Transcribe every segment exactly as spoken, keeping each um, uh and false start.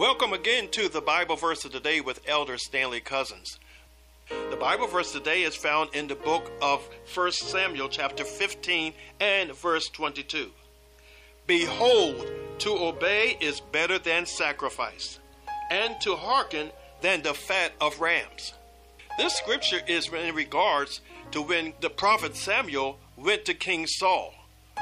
Welcome again to the Bible verse of the day with Elder Stanley Cousins. The Bible verse today is found in the book of First Samuel chapter fifteen and verse twenty-two. Behold, to obey is better than sacrifice, and to hearken than the fat of rams. This scripture is in regards to when the prophet Samuel went to King Saul.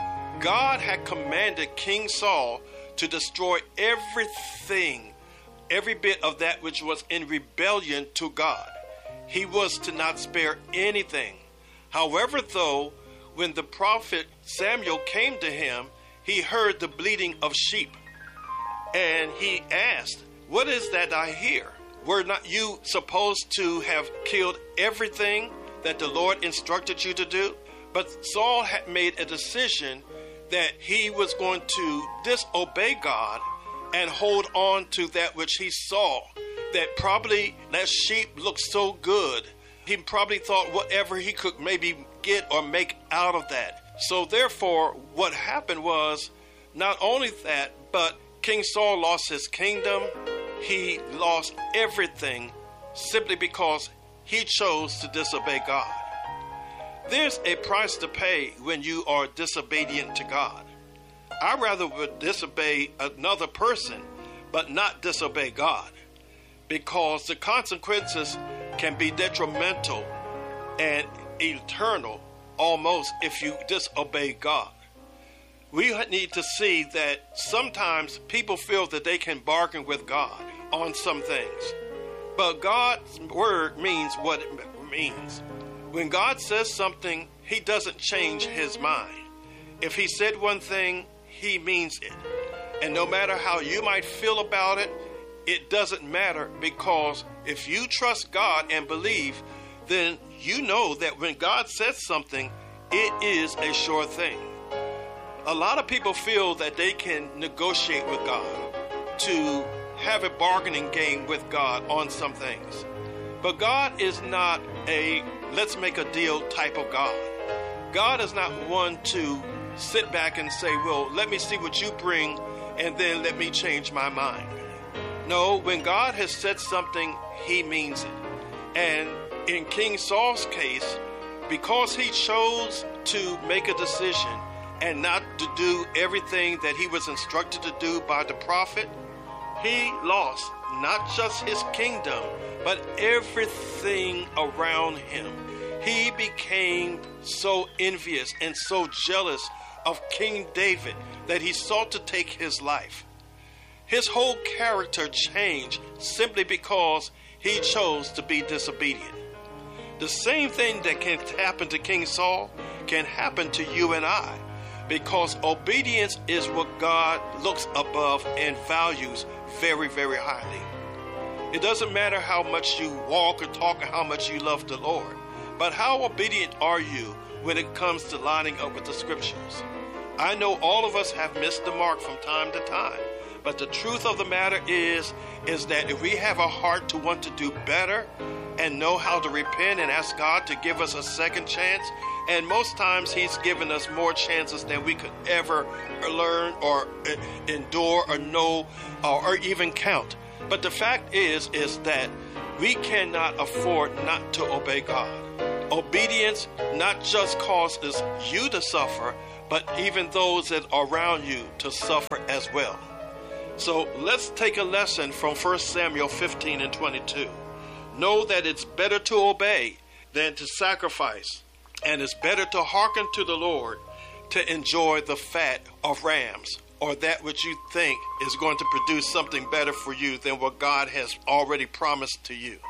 God had commanded King Saul to destroy everything, every bit of that which was in rebellion to God. He was to not spare anything. However, though, when the prophet Samuel came to him, he heard the bleating of sheep. And he asked, "What is that I hear? Were not you supposed to have killed everything that the Lord instructed you to do?" But Saul had made a decision that he was going to disobey God and hold on to that which he saw. That probably that sheep looked so good. He probably thought whatever he could maybe get or make out of that. So therefore, what happened was not only that, but King Saul lost his kingdom. He lost everything simply because he chose to disobey God. There's a price to pay when you are disobedient to God. I rather would disobey another person, but not disobey God, because the consequences can be detrimental and eternal almost if you disobey God. We need to see that sometimes people feel that they can bargain with God on some things, but God's word means what it means. When God says something, he doesn't change his mind. If he said one thing, he means it. And no matter how you might feel about it, it doesn't matter, because if you trust God and believe, then you know that when God says something, it is a sure thing. A lot of people feel that they can negotiate with God, to have a bargaining game with God on some things. But God is not a let's make a deal type of God. God is not one to sit back and say, well, let me see what you bring and then let me change my mind. No, when God has said something, he means it. And in King Saul's case, because he chose to make a decision and not to do everything that he was instructed to do by the prophet, he lost not just his kingdom, but everything around him. He became so envious and so jealous of King David that he sought to take his life. His whole character changed simply because he chose to be disobedient. The same thing that can happen to King Saul can happen to you and I, because obedience is what God looks above and values very, very highly. It doesn't matter how much you walk or talk or how much you love the Lord, but how obedient are you when it comes to lining up with the scriptures? I know all of us have missed the mark from time to time, but the truth of the matter is, is that if we have a heart to want to do better and know how to repent and ask God to give us a second chance, and most times he's given us more chances than we could ever learn or endure or know or even count. But the fact is, is that we cannot afford not to obey God. Obedience not just causes you to suffer, but even those that are around you to suffer as well. So let's take a lesson from First Samuel fifteen and twenty-two. Know that it's better to obey than to sacrifice, and it's better to hearken to the Lord to enjoy the fat of rams, or that which you think is going to produce something better for you than what God has already promised to you.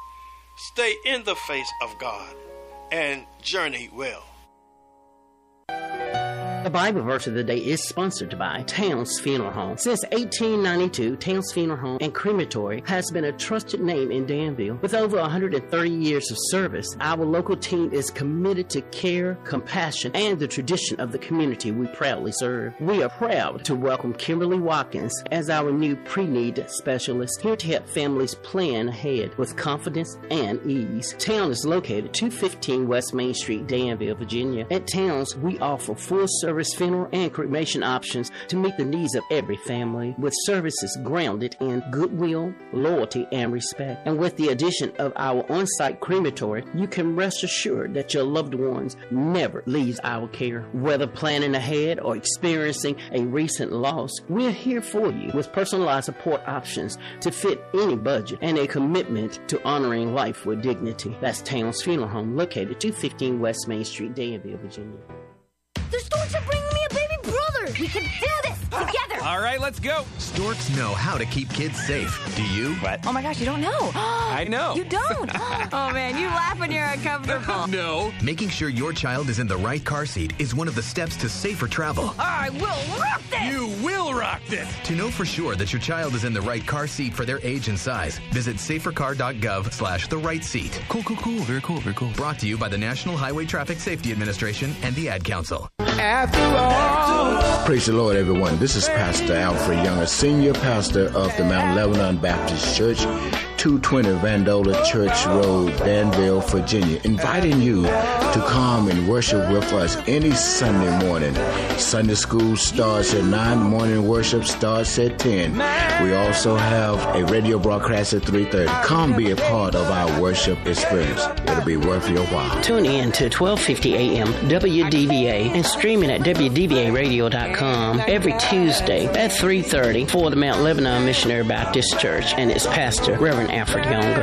Stay in the face of God and journey well. The Bible verse of the day is sponsored by Towns Funeral Home. Since eighteen ninety-two, Towns Funeral Home and Crematory has been a trusted name in Danville. With over one hundred thirty years of service, our local team is committed to care, compassion, and the tradition of the community we proudly serve. We are proud to welcome Kimberly Watkins as our new pre-need specialist, here to help families plan ahead with confidence and ease. Town is located two fifteen West Main Street, Danville, Virginia. At Towns, we offer full service service funeral and cremation options to meet the needs of every family, with services grounded in goodwill, loyalty, and respect. And with the addition of our on-site crematory, you can rest assured that your loved ones never leaves our care. Whether planning ahead or experiencing a recent loss, we're here for you with personalized support options to fit any budget and a commitment to honoring life with dignity. That's Towns Funeral Home, located two fifteen West Main Street, Danville, Virginia. The Storks are bringing me a baby brother. We can do this together. All right, let's go. Storks know how to keep kids safe. Do you? What? Oh my gosh, you don't know. I know. You don't. Oh man, you laugh when you're uncomfortable. No. Making sure your child is in the right car seat is one of the steps to safer travel. I will rock this. You will rock this. To know for sure that your child is in the right car seat for their age and size, visit safercar.gov slash the right seat. Cool, cool, cool. Very cool, very cool. Brought to you by the National Highway Traffic Safety Administration and the Ad Council. After all. Praise the Lord, everyone. This is Pastor Alfred Young, a senior pastor of the Mount Lebanon Baptist Church, two twenty Vandola Church Road, Danville, Virginia, inviting you to come and worship with us any Sunday morning. Sunday school starts at nine, morning worship starts at ten. We also have a radio broadcast at three thirty. Come be a part of our worship experience. It'll be worth your while. Tune in to twelve fifty a.m. W D V A and streaming at W D V A radio dot com every Tuesday at three thirty for the Mount Lebanon Missionary Baptist Church and its pastor, Reverend Alfred Young.